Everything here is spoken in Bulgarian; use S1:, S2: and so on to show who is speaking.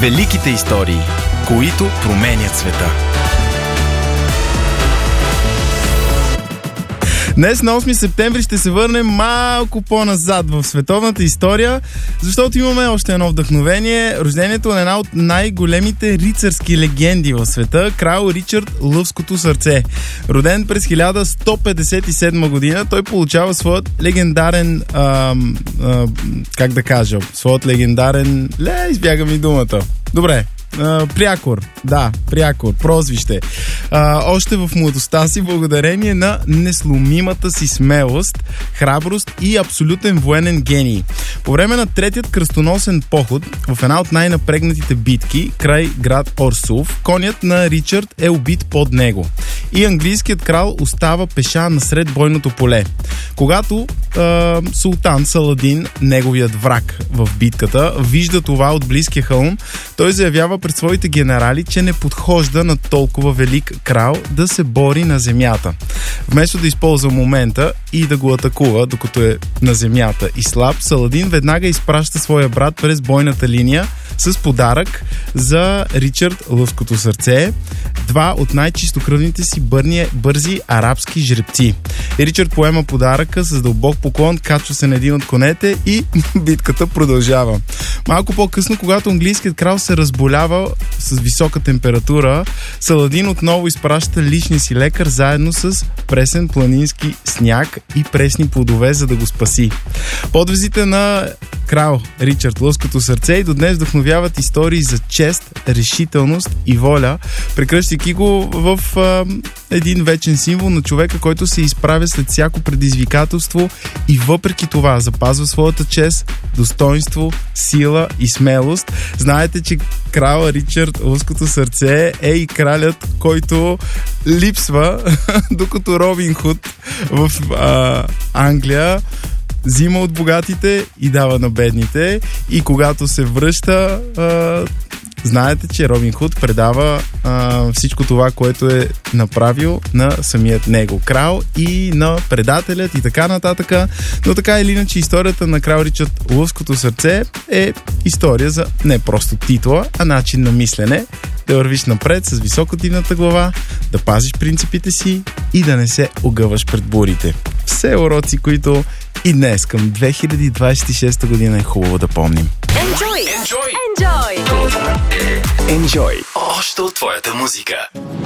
S1: Великите истории, които променят света. Днес на 8 септември ще се върнем малко по-назад в световната история, защото имаме още едно вдъхновение. Рождението на една от най-големите рицарски легенди в света, крал Ричард Лъвското сърце. Роден през 1157 година, той получава своят легендарен избяга ми думата. Добре. Прякор, прозвище. Още в младостта си, благодарение на несломимата си смелост, храброст и абсолютен военен гений. По време на третият кръстоносен поход, в една от най-напрегнатите битки, край град Орсув, конят на Ричард е убит под него. И английският крал остава пеша насред бойното поле. Когато султан Саладин, неговият враг в битката, вижда това от близкия хълм, той заявява пред своите генерали, че не подхожда на толкова велик крал да се бори на земята. Вместо да използва момента и да го атакува, докато е на земята и слаб, Саладин веднага изпраща своя брат през бойната линия с подарък за Ричард Лъвското сърце, два от най-чистокръвните си бързи арабски жребци. Ричард поема подаръка с дълбок поклон, качва се на един от конете и битката продължава. Малко по-късно, когато английският крал се разболява с висока температура, Саладин отново изпраща личния си лекар заедно с пресен планински сняг и пресни плодове, за да го спаси. Подвизите на крал Ричард Лъвското сърце и до днес вдъхновяват истории за чест, решителност и воля, прекръщайки го в един вечен символ на човека, който се изправя след всяко предизвикателство и въпреки това запазва своята чест, достоинство, сила и смелост. Знаете, че крал Ричард Лъвското сърце е и кралят, който липсва, докато Робин Худ в Англия взима от богатите и дава на бедните, и когато се връща, знаете, че Робин Худ предава всичко това, което е направил на самият него крал и на предателят и така нататък. Но така или иначе историята на крал Ричард Лъвското сърце е история за не просто титла, а начин на мислене, да вървиш напред с високо дигната глава, да пазиш принципите си и да не се огъваш пред бурите. Все уроци, които и днес към 2026 година е хубаво да помним.
S2: Enjoy!
S1: Enjoy! Още от твоята музика.